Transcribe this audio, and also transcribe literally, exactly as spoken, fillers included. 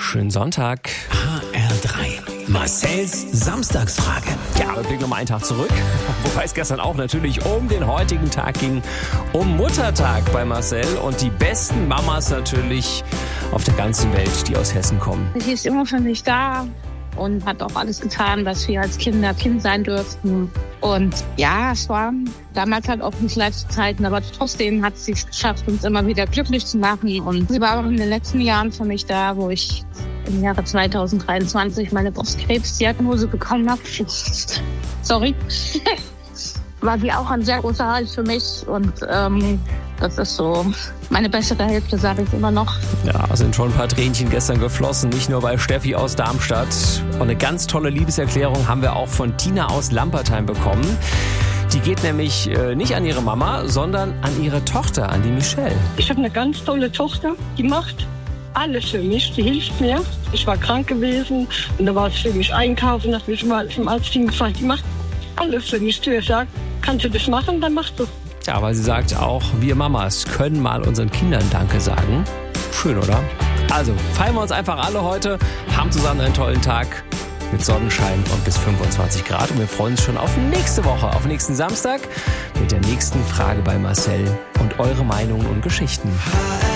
Schönen Sonntag. H R drei. Marcells Samstagsfrage. Ja, wir blicken nochmal einen Tag zurück. Wobei es gestern auch natürlich um den heutigen Tag ging. Um Muttertag bei Marcel und die besten Mamas natürlich auf der ganzen Welt, die aus Hessen kommen. Sie ist immer für mich da und hat auch alles getan, was wir als Kinder Kind sein dürften. Und ja, es war damals halt auch nicht leichte Zeiten, aber trotzdem hat sie es geschafft, uns immer wieder glücklich zu machen. Und sie war auch in den letzten Jahren für mich da, wo ich im Jahre zweitausenddreiundzwanzig meine Brustkrebsdiagnose bekommen habe. Sorry. War sie auch ein sehr großer Halt für mich und ähm, das ist so meine bessere Hälfte, sage ich immer noch. Ja, sind schon ein paar Tränchen gestern geflossen, nicht nur bei Steffi aus Darmstadt. Und eine ganz tolle Liebeserklärung haben wir auch von Tina aus Lampertheim bekommen. Die geht nämlich äh, nicht an ihre Mama, sondern an ihre Tochter, an die Michelle. Ich habe eine ganz tolle Tochter, die macht alles für mich, die hilft mir. Ich war krank gewesen und da war es für mich einkaufen, das mich mal zum Arzt hingefallen. Die macht alles für mich. Ich sage, kannst du das machen, dann machst du. Ja, weil sie sagt auch, wir Mamas können mal unseren Kindern Danke sagen. Schön, oder? Also, feiern wir uns einfach alle heute, haben zusammen einen tollen Tag mit Sonnenschein und bis fünfundzwanzig Grad. Und wir freuen uns schon auf nächste Woche, auf nächsten Samstag mit der nächsten Frage bei Marcel und eure Meinungen und Geschichten.